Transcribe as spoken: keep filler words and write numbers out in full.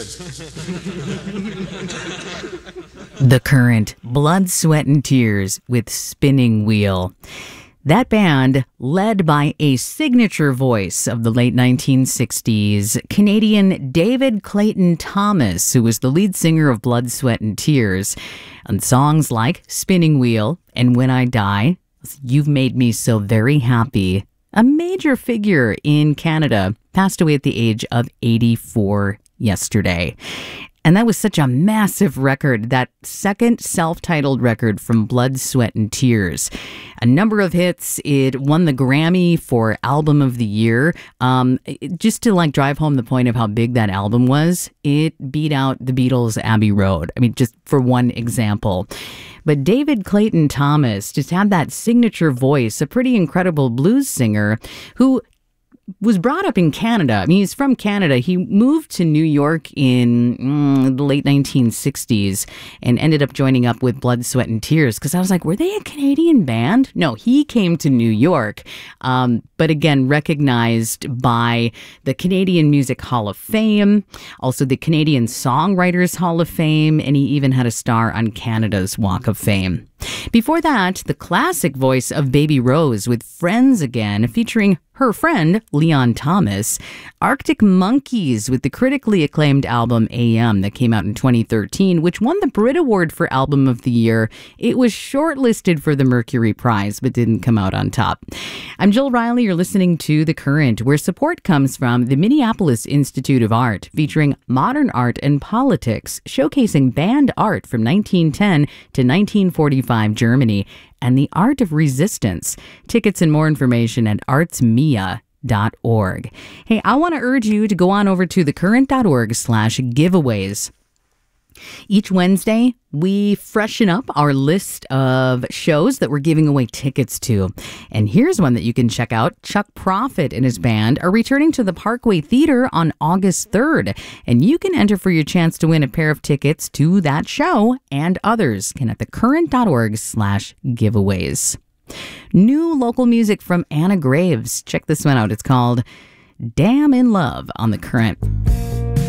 The Current, Blood, Sweat, and Tears with Spinning Wheel. That band, led by a signature voice of the late nineteen sixties, Canadian David Clayton Thomas, who was the lead singer of Blood, Sweat, and Tears, on songs like Spinning Wheel and When I Die, You've Made Me So Very Happy, a major figure in Canada, passed away at the age of eighty-four yesterday. And that was such a massive record, that second self-titled record from Blood, Sweat, and Tears. A number of hits. It won the Grammy for Album of the Year. Um, it, just to like drive home the point of how big that album was, it beat out the Beatles' Abbey Road. I mean, just for one example. But David Clayton Thomas just had that signature voice, a pretty incredible blues singer who was brought up in Canada. I mean, he's from Canada. He moved to New York in mm, the late nineteen sixties and ended up joining up with Blood, Sweat, and Tears, because I was like, were they a Canadian band? No, he came to New York, um, but again, recognized by the Canadian Music Hall of Fame, also the Canadian Songwriters Hall of Fame, and he even had a star on Canada's Walk of Fame. Before that, the classic voice of Baby Rose with Friends Again, featuring her friend, Leon Thomas. Arctic Monkeys with the critically acclaimed album A M that came out in twenty thirteen, which won the Brit Award for Album of the Year. It was shortlisted for the Mercury Prize, but didn't come out on top. I'm Jill Riley. You're listening to The Current, where support comes from the Minneapolis Institute of Art, featuring modern art and politics, showcasing banned art from nineteen ten to nineteen forty-five Germany, and the art of resistance. Tickets and more information at artsmia dot org. Hey, I want to urge you to go on over to thecurrent.org slash giveaways. Each Wednesday, we freshen up our list of shows that we're giving away tickets to. And here's one that you can check out. Chuck Prophet and his band are returning to the Parkway Theater on August third. And you can enter for your chance to win a pair of tickets to that show and others. And at thecurrent.org slash giveaways. New local music from Anna Graves. Check this one out. It's called Damn in Love on The Current.